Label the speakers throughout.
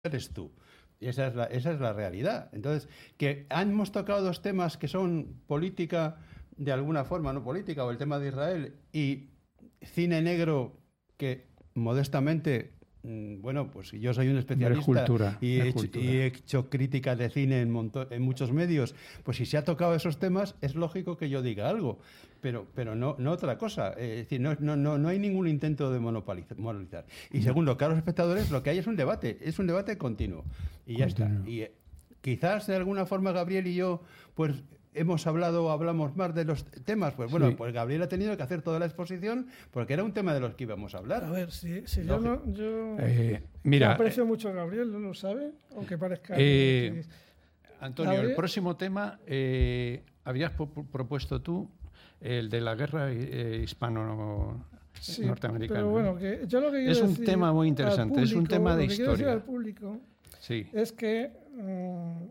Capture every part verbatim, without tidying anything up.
Speaker 1: eres tú. Y esa es la, esa es la realidad. Entonces, que hemos tocado dos temas que son política, de alguna forma, no política, o el tema de Israel, y cine negro que, modestamente, bueno, pues yo soy un especialista
Speaker 2: cultura,
Speaker 1: y, he hecho,
Speaker 2: cultura.
Speaker 1: y he hecho críticas de cine en, monto, en muchos medios, pues si se ha tocado esos temas, es lógico que yo diga algo, pero, pero no, no otra cosa. Es decir, no, no, no, no hay ningún intento de monopolizar. Y segundo, claro, los espectadores, lo que hay es un debate, es un debate continuo. Y ya continuo. está. Y eh, quizás de alguna forma Gabriel y yo, pues hemos hablado o hablamos más de los temas. Pues bueno, sí. pues Gabriel ha tenido que hacer toda la exposición porque era un tema de los que íbamos a hablar.
Speaker 3: A ver, si, si yo no... Yo,
Speaker 2: eh, mira,
Speaker 3: yo aprecio eh, mucho a Gabriel, ¿no lo sabe? Aunque parezca...
Speaker 2: Eh, que, Antonio, Gabriel, el próximo tema eh, habías po propuesto tú el de la guerra eh, hispano-norteamericana.
Speaker 3: Sí, pero bueno, que yo lo que quiero
Speaker 2: es un
Speaker 3: decir
Speaker 2: tema muy interesante,
Speaker 3: público,
Speaker 2: es un tema de
Speaker 3: lo que
Speaker 2: historia.
Speaker 3: Quiero decir al público
Speaker 2: sí.
Speaker 3: es que um,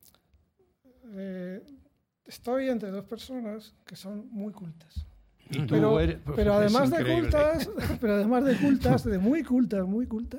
Speaker 3: eh, estoy entre dos personas que son muy cultas.
Speaker 2: Y tú
Speaker 3: pero,
Speaker 2: eres,
Speaker 3: pero además de cultas, pero además de cultas, de muy cultas, muy cultas,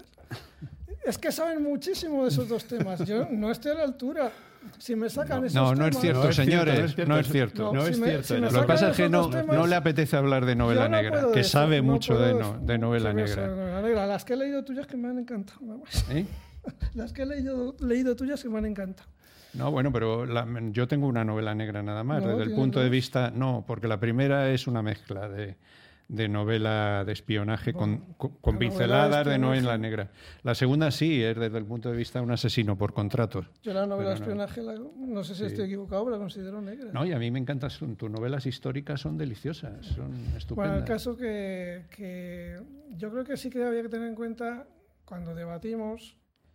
Speaker 3: es que saben muchísimo de esos dos temas. Yo no estoy a la altura. Si me sacan
Speaker 2: no,
Speaker 3: esos
Speaker 2: no, no
Speaker 3: temas,
Speaker 2: es cierto,
Speaker 1: no es
Speaker 2: señores,
Speaker 1: cierto,
Speaker 2: no es cierto.
Speaker 1: No, no
Speaker 3: si
Speaker 1: es
Speaker 3: me,
Speaker 1: cierto.
Speaker 3: Si
Speaker 2: Lo que pasa es que no,
Speaker 3: temas,
Speaker 2: no le apetece hablar de novela
Speaker 3: no
Speaker 2: negra, que
Speaker 3: decir,
Speaker 2: sabe
Speaker 3: no
Speaker 2: mucho
Speaker 3: puedo,
Speaker 2: de, no, de novela negra.
Speaker 3: novela negra. Las que he leído tuyas que me han encantado.
Speaker 2: ¿Eh?
Speaker 3: Las que he leído, leído tuyas que me han encantado.
Speaker 2: No, bueno, pero la, yo tengo una novela negra nada más, no, desde el punto
Speaker 3: no.
Speaker 2: de vista... No, porque la primera es una mezcla de, de novela de espionaje bueno, con, con, con pinceladas de, de novela negra. La segunda sí, es desde el punto de vista de un asesino por contratos.
Speaker 3: Yo la novela de espionaje, no, la, no sé si sí. estoy equivocado, pero la considero negra.
Speaker 2: No, y a mí me encantan, son, tus novelas históricas son deliciosas, son estupendas.
Speaker 3: Bueno, el caso que, que yo creo que sí que había que tener en cuenta cuando debatimos...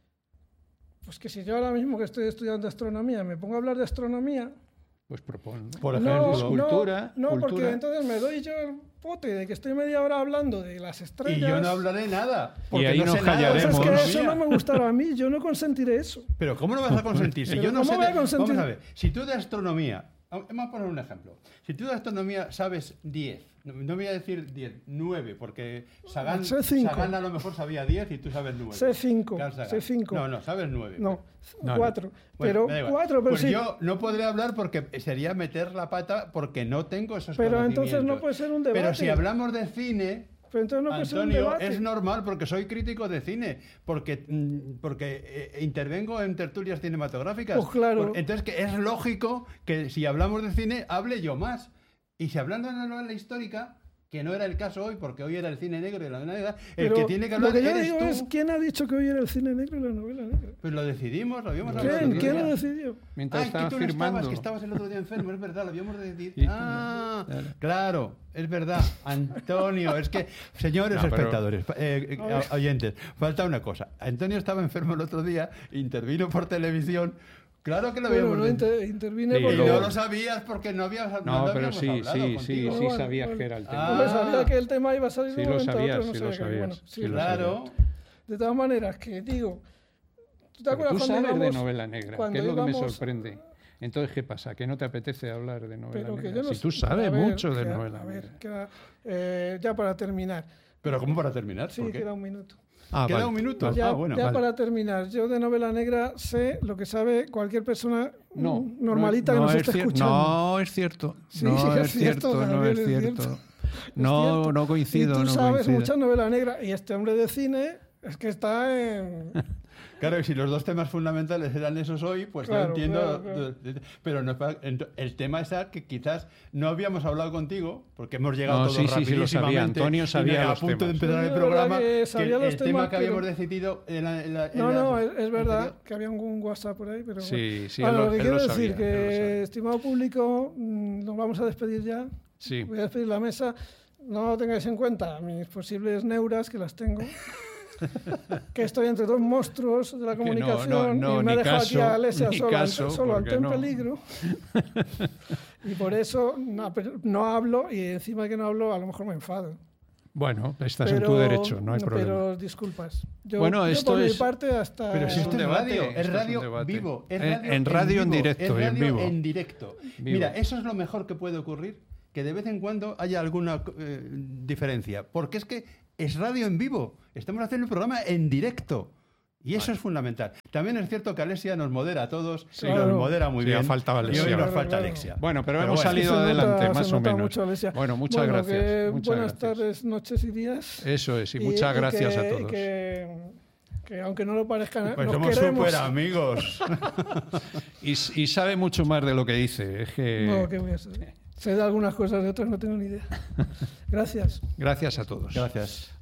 Speaker 3: Pues que si yo ahora mismo que estoy estudiando astronomía me pongo a hablar de astronomía...
Speaker 2: Pues propon.
Speaker 1: Por ejemplo,
Speaker 3: no,
Speaker 2: cultura...
Speaker 3: No, no
Speaker 2: cultura.
Speaker 3: porque entonces me doy yo el pote de que estoy media hora hablando de las estrellas...
Speaker 1: Y yo no hablaré nada.
Speaker 2: Y ahí
Speaker 1: no
Speaker 2: nos
Speaker 1: sé
Speaker 2: callaremos.
Speaker 3: Nada. Es que eso no me gustará a mí, yo no consentiré eso.
Speaker 1: Pero ¿cómo no vas a consentir? Si yo no
Speaker 3: ¿Cómo
Speaker 1: sé
Speaker 3: voy a
Speaker 1: de...
Speaker 3: consentir?
Speaker 1: Vamos a ver, si tú de astronomía... Vamos a poner un ejemplo. Si tú de astronomía sabes diez, no voy a decir diez, nueve, porque Sagan, Sagan a lo mejor sabía diez y tú sabes nueve.
Speaker 3: Sé cinco, sé cinco.
Speaker 1: No, no, sabes nueve.
Speaker 3: No,
Speaker 1: no
Speaker 3: cuatro.
Speaker 1: No.
Speaker 3: Pero
Speaker 1: bueno,
Speaker 3: cuatro, pero
Speaker 1: pues
Speaker 3: sí.
Speaker 1: yo no podré hablar porque sería meter la pata porque no tengo esos
Speaker 3: pero
Speaker 1: conocimientos.
Speaker 3: Pero entonces no puede ser un debate.
Speaker 1: Pero si hablamos de cine...
Speaker 3: Pero entonces no puede
Speaker 1: Antonio,
Speaker 3: ser un debate.
Speaker 1: Es normal porque soy crítico de cine, porque, porque eh, intervengo en tertulias cinematográficas.
Speaker 3: Pues claro.
Speaker 1: Por, entonces que es lógico que si hablamos de cine, hable yo más. Y si hablando de una novela histórica, que no era el caso hoy, porque hoy era el cine negro y la novela negra, el
Speaker 3: pero
Speaker 1: que tiene que hablar
Speaker 3: lo que yo
Speaker 1: eres
Speaker 3: digo
Speaker 1: tú.
Speaker 3: Es, ¿quién ha dicho que hoy era el cine negro y la novela negra?
Speaker 1: Pues lo decidimos, lo habíamos
Speaker 3: ¿Quién?
Speaker 1: hablado.
Speaker 3: ¿Quién lo decidió?
Speaker 2: Mientras
Speaker 1: ah,
Speaker 2: estaba
Speaker 1: que tú
Speaker 2: firmando.
Speaker 1: No estabas, que estabas el otro día enfermo, es verdad, lo habíamos decidido.
Speaker 2: Sí,
Speaker 1: ah,
Speaker 2: claro.
Speaker 1: claro, es verdad. Antonio, es que, señores
Speaker 2: no, pero...
Speaker 1: espectadores, eh, eh, oyentes, falta una cosa. Antonio estaba enfermo el otro día, intervino por televisión. Claro que lo
Speaker 3: bueno,
Speaker 1: habíamos
Speaker 3: no inter intervine
Speaker 1: sí,
Speaker 3: porque...
Speaker 1: Y no lo sabías porque no habías
Speaker 2: No,
Speaker 1: no
Speaker 2: pero sí,
Speaker 1: hablado
Speaker 2: sí,
Speaker 1: contigo.
Speaker 2: sí,
Speaker 3: no,
Speaker 2: sí
Speaker 3: vale,
Speaker 2: sabías
Speaker 3: vale.
Speaker 2: que era el tema.
Speaker 3: Ah, sabía que el tema iba a salir
Speaker 2: sí
Speaker 3: de un
Speaker 2: lo
Speaker 3: momento
Speaker 2: sabías,
Speaker 3: a otro, no
Speaker 2: sí lo
Speaker 3: sabía
Speaker 2: sabías,
Speaker 3: que, bueno,
Speaker 2: sí
Speaker 3: sí,
Speaker 2: lo
Speaker 1: claro.
Speaker 3: De todas maneras, que digo... ¿Tú te acuerdas
Speaker 2: tú
Speaker 3: cuando
Speaker 2: sabes
Speaker 3: íbamos,
Speaker 2: de novela negra, que es lo
Speaker 3: íbamos,
Speaker 2: que me sorprende. Entonces, ¿qué pasa? ¿Que no te apetece hablar de novela
Speaker 3: pero que
Speaker 2: negra?
Speaker 3: yo no
Speaker 2: Si tú
Speaker 3: sé,
Speaker 2: sabes
Speaker 3: ver,
Speaker 2: mucho de
Speaker 3: queda,
Speaker 2: novela
Speaker 3: a ver,
Speaker 2: negra.
Speaker 3: Queda, eh, ya para terminar.
Speaker 1: ¿Pero cómo para terminar?
Speaker 3: Sí,
Speaker 1: ¿Por qué?
Speaker 3: queda un minuto.
Speaker 2: Ah,
Speaker 1: queda
Speaker 2: vale.
Speaker 1: un minuto.
Speaker 3: Ya,
Speaker 1: ah, bueno,
Speaker 3: ya
Speaker 1: vale.
Speaker 3: para terminar, yo de novela negra sé lo que sabe cualquier persona
Speaker 2: no,
Speaker 3: normalita
Speaker 2: no,
Speaker 3: que
Speaker 2: no
Speaker 3: nos esté
Speaker 2: cier-
Speaker 3: escuchando.
Speaker 2: No, es cierto.
Speaker 3: Sí,
Speaker 2: no
Speaker 3: sí,
Speaker 2: es,
Speaker 3: es cierto,
Speaker 2: cierto, no
Speaker 3: Gabriel,
Speaker 2: es
Speaker 3: es
Speaker 2: cierto.
Speaker 3: cierto.
Speaker 2: No,
Speaker 3: es cierto.
Speaker 2: no coincido.
Speaker 3: Y tú
Speaker 2: no
Speaker 3: sabes
Speaker 2: coincido.
Speaker 3: mucha novela negra y este hombre de cine es que está en...
Speaker 1: Claro, y si los dos temas fundamentales eran esos hoy, pues
Speaker 3: claro,
Speaker 1: yo entiendo.
Speaker 3: Claro, claro.
Speaker 1: Pero no, el tema es que quizás no habíamos hablado contigo, porque hemos llegado
Speaker 2: no,
Speaker 1: todos
Speaker 2: sí, sí, sí, lo sabía. Antonio sabía
Speaker 1: y
Speaker 2: los
Speaker 1: a punto
Speaker 2: temas.
Speaker 1: de empezar
Speaker 3: Sí,
Speaker 1: el programa,
Speaker 3: que
Speaker 1: que
Speaker 3: sabía
Speaker 1: el,
Speaker 3: los
Speaker 1: el
Speaker 3: temas,
Speaker 1: tema que
Speaker 3: pero...
Speaker 1: habíamos decidido en la, en la, en
Speaker 3: No,
Speaker 1: la,
Speaker 3: no, es, es verdad
Speaker 1: anterior.
Speaker 3: que había un WhatsApp por ahí, pero...
Speaker 2: Sí, sí,
Speaker 3: bueno,
Speaker 2: él
Speaker 3: lo que
Speaker 2: él
Speaker 3: quiero
Speaker 2: lo
Speaker 3: decir
Speaker 2: sabía,
Speaker 3: que, estimado público, nos vamos a despedir ya.
Speaker 2: Sí.
Speaker 3: Voy a despedir la mesa. No tengáis en cuenta mis posibles neuras, que las tengo. Que estoy entre dos monstruos de la comunicación
Speaker 2: no, no, no,
Speaker 3: y me ha dejado
Speaker 2: caso,
Speaker 3: aquí a Alesia
Speaker 2: ni
Speaker 3: solo,
Speaker 2: caso,
Speaker 3: ante, solo ante un
Speaker 2: no.
Speaker 3: peligro. Y por eso no, no hablo, y encima que no hablo, a lo mejor me enfado.
Speaker 2: Bueno, estás
Speaker 3: pero,
Speaker 2: en tu derecho, no hay
Speaker 3: no,
Speaker 2: problema.
Speaker 3: Pero disculpas. Yo,
Speaker 2: bueno,
Speaker 3: yo
Speaker 2: esto
Speaker 3: por
Speaker 2: es...
Speaker 3: mi parte hasta...
Speaker 1: Pero si
Speaker 2: es
Speaker 1: esto es radio, es radio
Speaker 2: es
Speaker 1: vivo. Es
Speaker 2: en,
Speaker 1: radio
Speaker 2: en radio en,
Speaker 1: vivo,
Speaker 2: directo,
Speaker 1: es radio
Speaker 2: en vivo.
Speaker 1: en directo.
Speaker 2: Vivo.
Speaker 1: Mira, eso es lo mejor que puede ocurrir, que de vez en cuando haya alguna eh, diferencia. Porque es que es radio en vivo. Estamos haciendo el programa en directo. Y eso
Speaker 2: Vale.
Speaker 1: es fundamental. También es cierto que Alexia nos modera a todos,
Speaker 3: Sí,
Speaker 1: y nos
Speaker 3: claro.
Speaker 1: modera muy
Speaker 2: Sí,
Speaker 1: bien.
Speaker 2: ha faltado
Speaker 1: y
Speaker 2: Alexia.
Speaker 1: hoy nos
Speaker 3: Claro,
Speaker 1: falta
Speaker 3: claro.
Speaker 1: Alexia.
Speaker 2: Bueno, pero,
Speaker 1: Pero
Speaker 2: hemos
Speaker 1: bueno.
Speaker 2: salido
Speaker 3: Se nota-
Speaker 2: adelante,
Speaker 3: se
Speaker 2: más o
Speaker 3: nota
Speaker 2: menos.
Speaker 3: mucho, Alexia.
Speaker 2: Bueno, muchas
Speaker 3: Bueno,
Speaker 2: gracias.
Speaker 3: que
Speaker 2: muchas
Speaker 3: buenas
Speaker 2: gracias.
Speaker 3: tardes, noches y días.
Speaker 2: Eso es, y, muchas gracias
Speaker 3: que,
Speaker 2: a todos.
Speaker 3: Que, que aunque no lo parezca,
Speaker 1: Pues
Speaker 3: nos
Speaker 1: somos
Speaker 3: queremos.
Speaker 1: súper amigos.
Speaker 2: Y, y sabe mucho más de lo que dice. Es que...
Speaker 3: No, ¿qué voy a saber? Sé de algunas cosas, de otras no tengo ni idea. Gracias.
Speaker 2: Gracias a todos.
Speaker 1: Gracias.